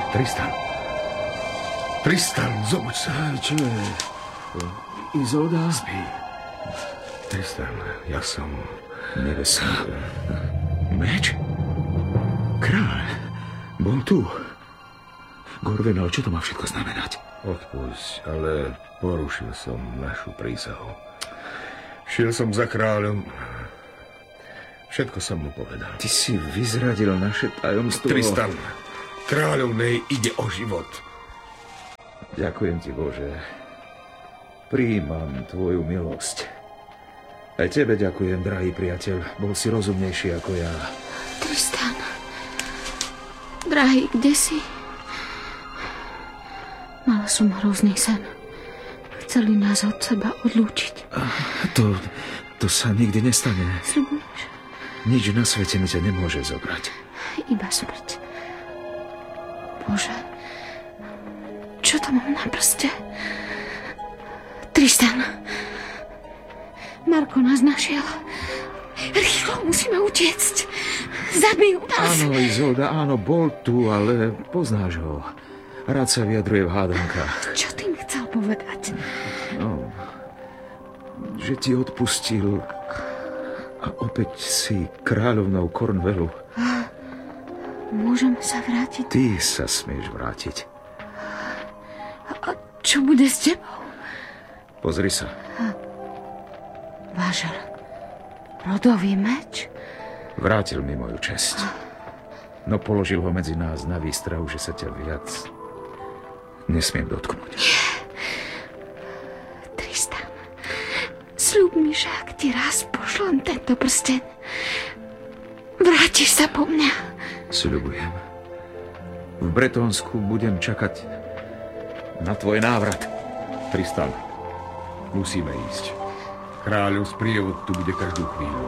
Tristan. Tristan, zobuď sa. Čo je? Izolda? Spí. Tristan, ja som... Nevesel. Meč? Kráľ. Bol tu. Gorvenal, čo to má všetko znamenať? Odpusť, ale porušil som našu prísahu. Šiel som za kráľom. Všetko som mu povedal. Ty si vyzradil naše tajomstvo. Tristan, kráľovnej ide o život. Ďakujem ti, Bože. Prijímam tvoju milosť. Aj tebe ďakujem, drahý priateľ. Bol si rozumnejší ako ja. Tristan, drahý, kde si? Mala som hrozný sen. Chceli nás od seba odlúčiť. To sa nikdy nestane. Sľubuješ? Nič na svete mi ťa nemôže zobrať. Iba smrť. Bože, čo to mám na prste? Tristan, Marko nás našiel. Rýchlo, musíme utiecť. Zabijú nás. Áno, Izolda, áno, bol tu, ale poznáš ho. Rád sa vyjadruje v hádankách. Čo tým chcel povedať? No, že ti odpustil a opäť si kráľovnou Cornwallu. Môžeme sa vrátiť? Ty sa smieš vrátiť. A čo bude s tebou? Pozri sa. Vážel, rodový meč? Vrátil mi moju česť. No položil ho medzi nás na výstrahu, že sa ťa viac nesmiem dotknúť. Tristan, sľub mi, že ak ti raz pošlem tento prsteň, vrátiš sa po mňa. Sľubujem. V Bretónsku budem čakať na tvoj návrat. Tristan, musíme ísť. Kráľov sprievod tu bude každú chvíľu.